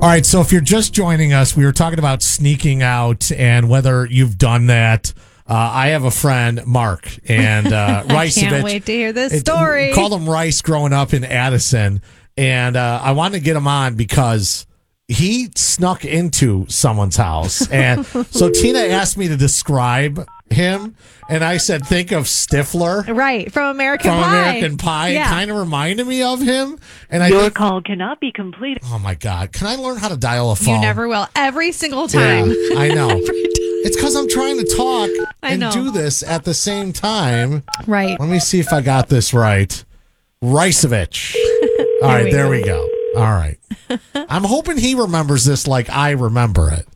All right, so if you're just joining us, we were talking about sneaking out and whether you've done that. I have a friend, Mark, and Rice. I can't wait to hear this story. Called him Rice growing up in Addison, and I wanted to get him on because he snuck into someone's house. And so Tina asked me to describe him, and I said, think of Stifler. Right, from American Pie. American Pie. Yeah. It kind of reminded me of him. And Your call cannot be completed. Oh, my God. Can I learn how to dial a phone? You never will. Every single time. Yeah, I know. Every time. It's because I'm trying to talk I and know. do this at the same time. Right. Let me see if I got this right. Ricevich. All right, there we go. All right. I'm hoping he remembers this like I remember it.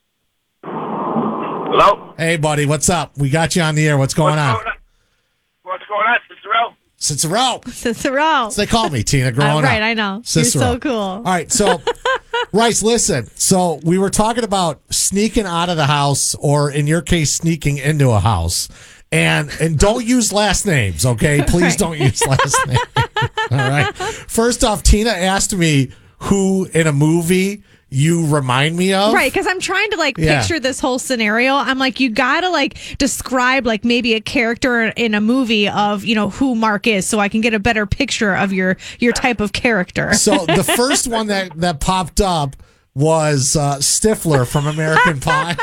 Hello? Hey, buddy, what's up? We got you on the air. What's going on? What's going on, Cicero? Cicero. Cicero. So they call me Tina growing up. Right, I know. Cicero. You're so cool. All right, so Rice, listen. So we were talking about sneaking out of the house, or in your case, sneaking into a house. And don't use last names, okay? Please don't use last names. All right. First off, Tina asked me who in a movie you remind me of. Right, because I'm trying to picture this whole scenario. I'm like, you gotta describe maybe a character in a movie of who Mark is, so I can get a better picture of your type of character. So the first one that popped up was Stifler from American Pie.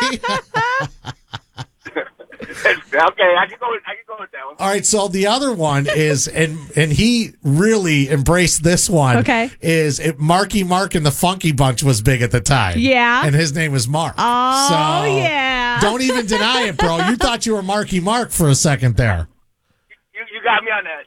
Okay, I can go with that one. All right, so the other one is, and he really embraced this one. Okay, Marky Mark and the Funky Bunch was big at the time. Yeah, and his name was Mark. Oh, so yeah. Don't even deny it, bro. You thought you were Marky Mark for a second there. You got me on that.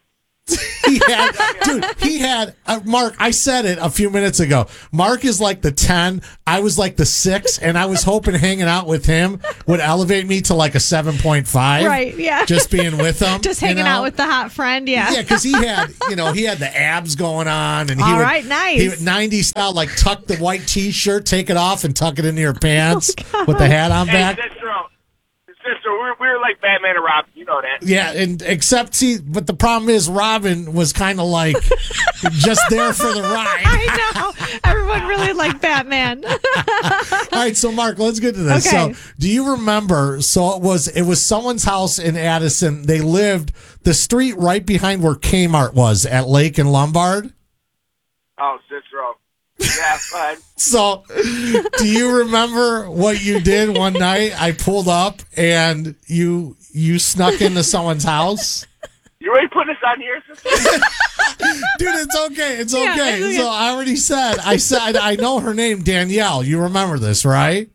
He had Mark. I said it a few minutes ago. Mark is like the 10. I was like the 6, and I was hoping hanging out with him would elevate me to like a 7.5. Right? Yeah. Just being with him, just hanging out with the hot friend. Yeah. Yeah, because he had the abs going on, and nice. He would 90s style, like tuck the white T-shirt, take it off, and tuck it into your pants with the hat on back. Sister, we were like Batman and Robin, you know that. Yeah, but the problem is Robin was kind of like just there for the ride. I know. Everyone really liked Batman. All right, so Mark, let's get to this. Okay. So, do you remember? So it was someone's house in Addison. They lived the street right behind where Kmart was at Lake and Lombard. Oh, Cicero. Yeah, fine. So, do you remember what you did one night? I pulled up and you snuck into someone's house. You ready putting this on here, sister? Dude, it's okay. It's okay. So I already said, I know her name, Danielle. You remember this, right?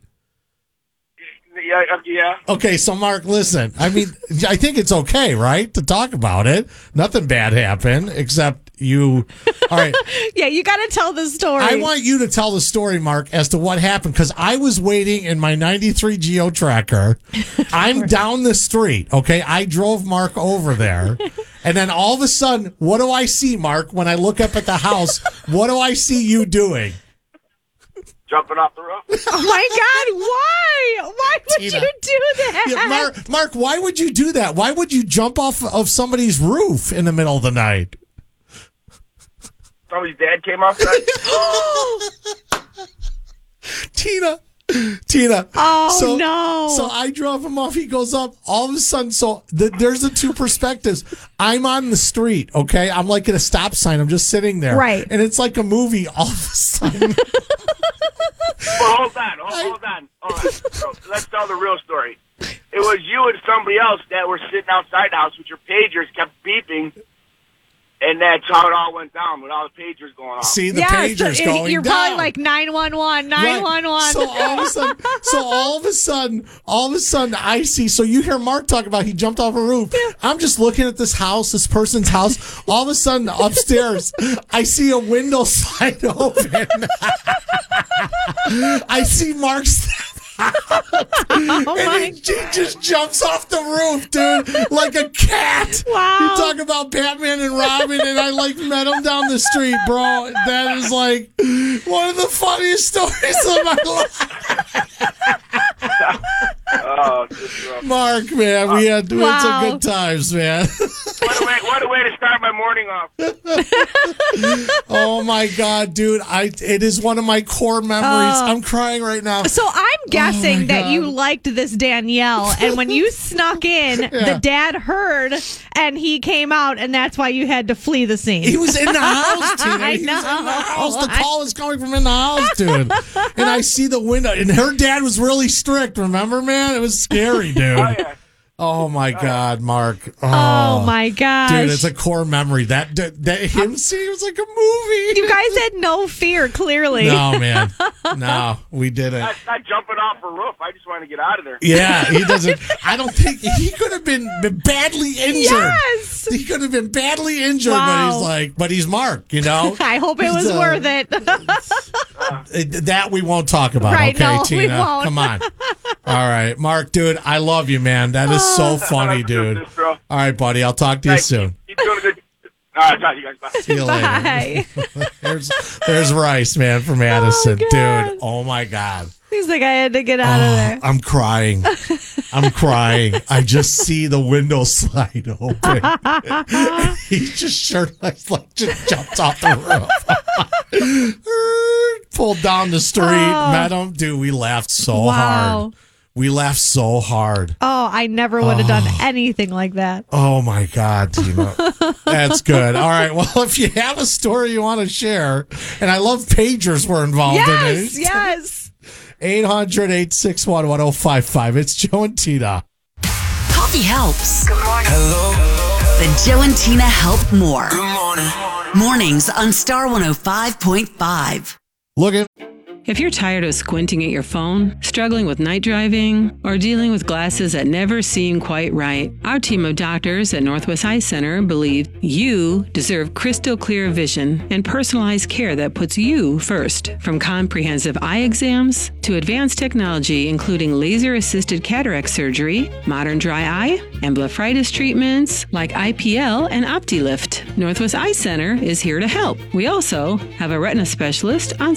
Yeah. Okay, so Mark, listen. I mean, I think it's okay, right, to talk about it. Nothing bad happened except you. All right. Yeah, you got to tell the story. I want you to tell the story, Mark, as to what happened, because I was waiting in my 93 Geo Tracker. I'm down the street, okay? I drove Mark over there. And then all of a sudden, what do I see, Mark, when I look up at the house? What do I see you doing? Jumping off the roof. Oh my God! Why? Why would Tina. you do that? Yeah, Mark, why would you do that? Why would you jump off of somebody's roof in the middle of the night? Somebody's dad came outside. Tina. Oh, no. So I drove him off. He goes up. All of a sudden, there's the two perspectives. I'm on the street, okay? I'm like at a stop sign. I'm just sitting there. Right. And it's like a movie all of a sudden. Well, hold on. So, let's tell the real story. It was you and somebody else that were sitting outside the house with your pagers kept beeping, and that's how it all went down with all the pagers going off. See the pagers going you're down. probably like 911, 911. Right. So all of a sudden, I see. So you hear Mark talk about he jumped off a roof. Yeah. I'm just looking at this person's house. All of a sudden, upstairs, I see a window slide open. I see Mark step and he just jumps off the roof, dude, like a cat. Wow. You talk about Batman and Robin, and I met him down the street, bro. That is like one of the funniest stories of my life. Oh, Mark, man, we had some good times, man. What a way to start my morning off. Oh my God, dude! It is one of my core memories. I'm crying right now. So I'm guessing that you liked this Danielle, and when you snuck in, the dad heard, and he came out, and that's why you had to flee the scene. He was in the house, Tina. I He was in the know. house. The call is coming from in the house, dude. And I see the window, and her dad was really strict. Remember, man? It was scary, dude. Oh, yeah. Oh my God, Mark. Oh my gosh. Dude, it's a core memory. That him seeing was like a movie. You guys had no fear, clearly. No, man. No, we didn't. That's not jumping off a roof. I just want to get out of there. Yeah, he doesn't. I don't think he could have been badly injured. Yes. He could have been badly injured, Wow. but he's Mark, you know? I hope it was worth it. That we won't talk about, Right, okay, no, we Tina? won't. Come on. All right, Mark, dude, I love you, man. That is so funny, dude. All right, buddy, I'll talk to you soon. Keep doing a good. All right, talk to you guys. Bye. See you later. Bye. There's Rice, man, from Madison. God. Dude, oh my God. He's like, I had to get out of there. I'm crying. I just see the window slide open. He just shirtless, just jumped off the roof. Pulled down the street, met him. Dude, we laughed so hard. We laughed so hard. Oh, I never would have done anything like that. Oh my God, Tina. That's good. All right. Well, if you have a story you want to share, and I love pagers were involved in it. Yes. 800-861-1055. It's Joe and Tina. Coffee helps. Good morning. Hello. But Joe and Tina help more. Good morning. Mornings on Star 105.5. Look at. If you're tired of squinting at your phone, struggling with night driving, or dealing with glasses that never seem quite right, our team of doctors at Northwest Eye Center believe you deserve crystal clear vision and personalized care that puts you first. From comprehensive eye exams to advanced technology, including laser-assisted cataract surgery, modern dry eye, and blepharitis treatments like IPL and OptiLift, Northwest Eye Center is here to help. We also have a retina specialist on